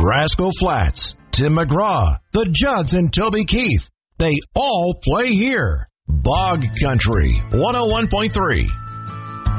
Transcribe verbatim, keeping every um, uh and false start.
Brasco Flats, Tim McGraw, the Johnson Toby Keith. They all play here. Bog Country, one oh one point three.